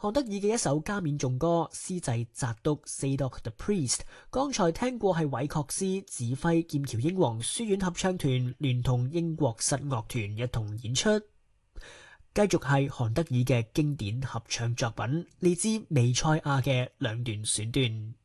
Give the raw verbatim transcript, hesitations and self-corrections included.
韓德爾嘅一首加冕頌歌司祭扎督 Zadok the Priest， 剛才聽過係韋確斯指揮劍橋英皇書院合唱團聯同英國室樂團一同演出。繼續係韓德爾嘅經典合唱作品，嚟自彌賽亞嘅兩段選段。